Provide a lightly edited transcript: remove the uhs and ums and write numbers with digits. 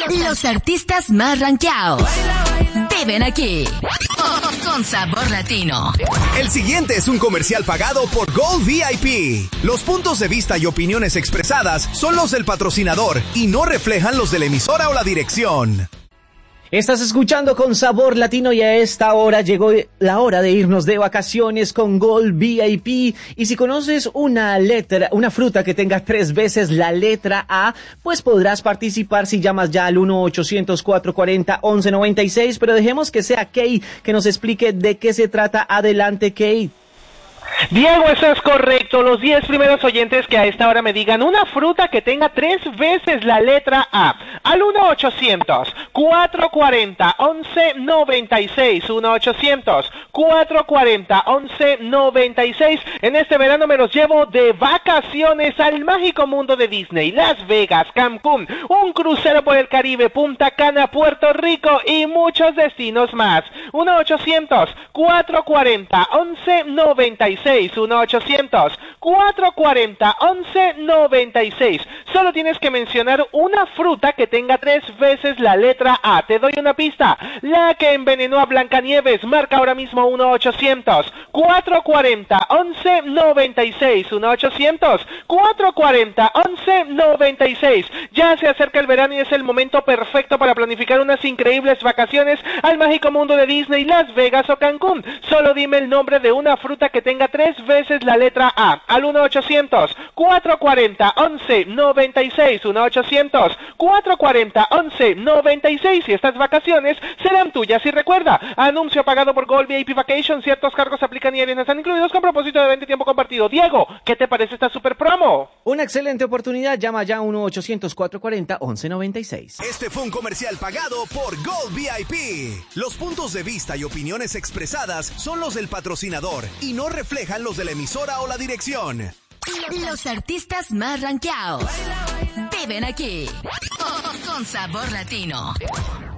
Los artistas más rankeados viven aquí. Con sabor latino. El siguiente es un comercial pagado por Gold VIP. Los puntos de vista y opiniones expresadas son los del patrocinador y no reflejan los de la emisora o la dirección. Estás escuchando Con Sabor Latino y a esta hora llegó la hora de irnos de vacaciones con Gold VIP. Y si conoces una fruta que tenga 3 veces la letra A, pues podrás participar si llamas ya al 1-800-440-1196. Pero dejemos que sea Kate que nos explique de qué se trata. Adelante, Kate. Diego, eso es correcto. Los 10 primeros oyentes que a esta hora me digan una fruta que tenga 3 veces la letra A. Al 1-800-440-1196. 1-800-440-1196. En este verano me los llevo de vacaciones al mágico mundo de Disney, Las Vegas, Cancún, un crucero por el Caribe, Punta Cana, Puerto Rico y muchos destinos más. 1-800-440-1196. 1-800-440-1196. Solo tienes que mencionar una fruta que tenga 3 veces la letra A. Te doy una pista. La que envenenó a Blancanieves. Marca ahora mismo 1-800-440-1196. 1-800-440-1196. Ya se acerca el verano y es el momento perfecto para planificar unas increíbles vacaciones al mágico mundo de Disney, Las Vegas o Cancún. Solo dime el nombre de una fruta que tenga 3 veces la letra A. Al 1-800-440-1196. 1-800-440-1196. Y estas vacaciones serán tuyas. Y recuerda, anuncio pagado por Gold VIP Vacation. Ciertos cargos aplican y no están incluidos con propósito de venta y tiempo compartido. Diego, ¿qué te parece esta super promo? Una excelente oportunidad. Llama ya a 1-800-440-1196. Este fue un comercial pagado por Gold VIP. Los puntos de vista y opiniones expresadas son los del patrocinador y no reflejan los de la emisora o la dirección. Los artistas más rankeados viven aquí. Con sabor latino.